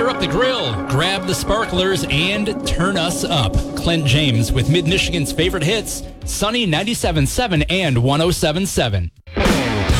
fire up the grill, grab the sparklers, and turn us up. Clint James with Mid-Michigan's favorite hits, Sunny 97.7 and 107.7.